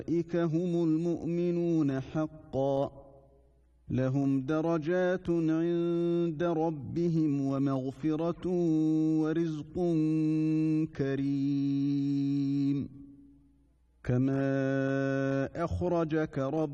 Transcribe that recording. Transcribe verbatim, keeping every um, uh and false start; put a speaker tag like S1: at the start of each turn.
S1: أولئك هم المؤمنون حقا لهم درجات عند ربهم ومغفرة ورزق كريم كما أخرجك ربك